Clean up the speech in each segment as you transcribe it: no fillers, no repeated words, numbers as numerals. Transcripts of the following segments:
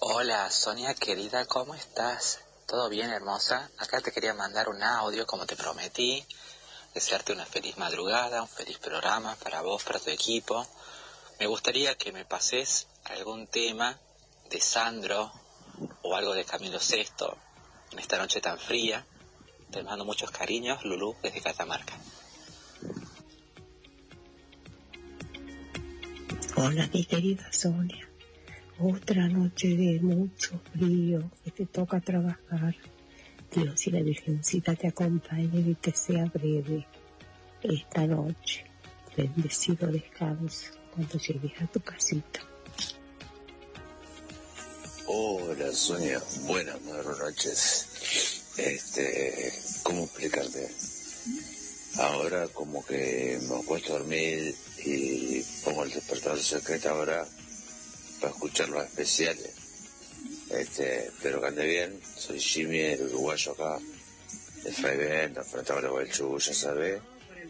Hola, Sonia querida, ¿cómo estás? ¿Todo bien, hermosa? Acá te quería mandar un audio, como te prometí, desearte una feliz madrugada, un feliz programa para vos, para tu equipo. Me gustaría que me pases algún tema de Sandro o algo de Camilo Sesto en esta noche tan fría. Te mando muchos cariños, Lulú, desde Catamarca. Hola, mi querida Sonia. Otra noche de mucho frío, que te toca trabajar. Dios y la Virgencita te acompañen y que sea breve esta noche. Bendecido descanso cuando llegues a tu casita. Hola Sonia, buenas noches. ¿Cómo explicarte? Ahora como que me acuesto a dormir y pongo el despertador secreto ahora para escuchar los especiales. Espero que ande bien. Soy Jimmy, el uruguayo acá, de Fragmento, frente a Gualeguaychú, ya sabés.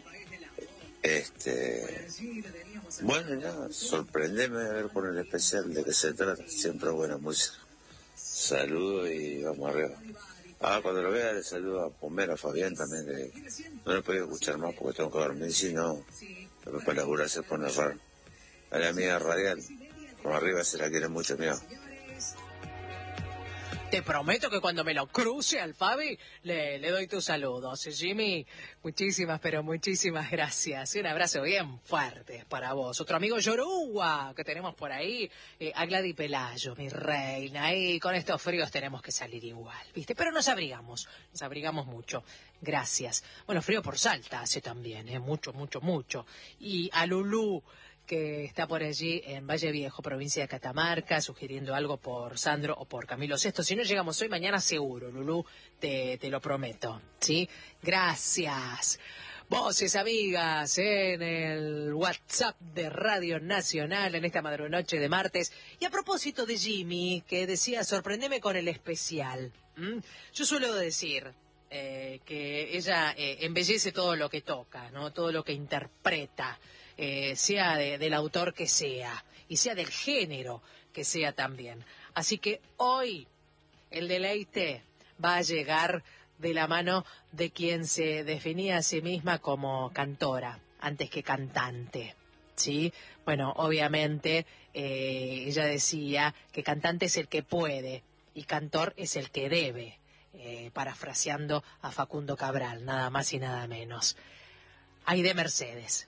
Bueno, nada, sorprendeme a ver con el especial de qué se trata. Siempre buena música. Saludos y vamos arriba. Cuando lo vea le saludo a Pomero, a Fabián también, que no lo he podido escuchar más porque tengo que dormir, si no, para laburar se pone raro. A la amiga radial, por arriba se la quiere mucho, mío. Te prometo que cuando me lo cruce al Fabi, le doy tus saludos. Jimmy, muchísimas, pero muchísimas gracias. Y un abrazo bien fuerte para vos. Otro amigo Yoruba que tenemos por ahí, a Gladys Pelayo, mi reina. Y con estos fríos tenemos que salir igual, ¿viste? Pero nos abrigamos mucho. Gracias. Bueno, frío por Salta hace también, mucho. Y a Lulú, que está por allí en Valle Viejo, provincia de Catamarca, sugiriendo algo por Sandro o por Camilo Sesto. Si no llegamos hoy, mañana seguro, Lulú, te lo prometo, ¿sí? Gracias. Voces amigas en el WhatsApp de Radio Nacional en esta madrunoche de martes. Y a propósito de Jimmy, que decía, sorprendeme con el especial. Yo suelo decir que ella embellece todo lo que toca, ¿no? Todo lo que interpreta. Sea del autor que sea, y sea del género que sea también. Así que hoy el deleite va a llegar de la mano de quien se definía a sí misma como cantora, antes que cantante, ¿sí? Bueno, obviamente ella decía que cantante es el que puede y cantor es el que debe, parafraseando a Facundo Cabral, nada más y nada menos. Aide Mercedes.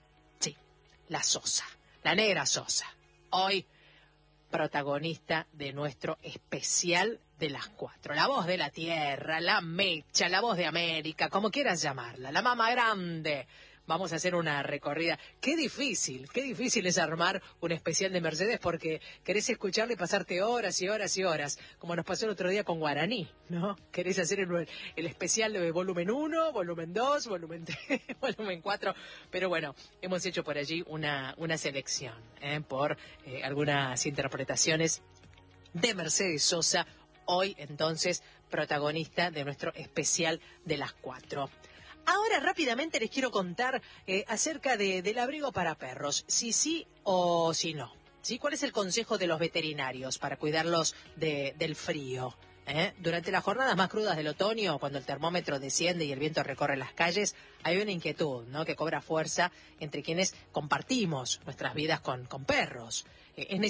La Sosa, la negra Sosa, hoy protagonista de nuestro especial de las 4. La voz de la tierra, la mecha, la voz de América, como quieras llamarla, la mama grande. Vamos a hacer una recorrida. Qué difícil es armar un especial de Mercedes porque querés escucharle y pasarte horas y horas y horas, como nos pasó el otro día con Guaraní, ¿no? Querés hacer el especial de volumen 1, volumen 2, volumen 3, volumen 4, pero bueno, hemos hecho por allí una selección, por algunas interpretaciones de Mercedes Sosa, hoy entonces protagonista de nuestro especial de las 4. Ahora rápidamente les quiero contar acerca del abrigo para perros, si sí o si no. ¿Sí? ¿Cuál es el consejo de los veterinarios para cuidarlos del frío? Durante las jornadas más crudas del otoño, cuando el termómetro desciende y el viento recorre las calles, hay una inquietud, ¿no?, que cobra fuerza entre quienes compartimos nuestras vidas con perros. Es